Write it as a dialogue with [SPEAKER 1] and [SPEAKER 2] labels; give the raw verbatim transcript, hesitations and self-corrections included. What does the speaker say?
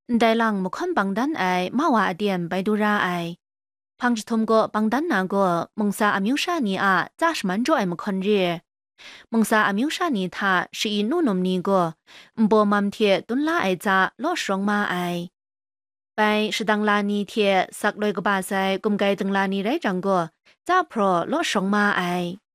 [SPEAKER 1] ได้หลังมุขอนบังดันไอมาว่าเดียนไปดูราไอพังจะทมก็บังดันนาก็มงซาอามิวชานีอาจ้าชมันจ่อไอมุขอนเรียมงซาอามิวชานีท่าชีอินูนมนีก็มบัวมัมเทียตุนลาไอจ้าลอชรองมาไอไปสดังลานีเทียสักลอยกบาไซกุมไกตึงลานีไรจังก็จ้าพรอลอชรองมาไอ